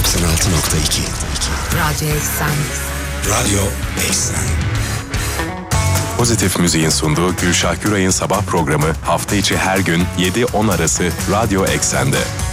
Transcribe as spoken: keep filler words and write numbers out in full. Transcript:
doksan altı nokta iki. Radyo Eksen. Radyo Eksen. Pozitif Müziğin sunduğu Gülşah Güray'ın sabah programı hafta içi her gün yedi on arası Radyo Eksen'de.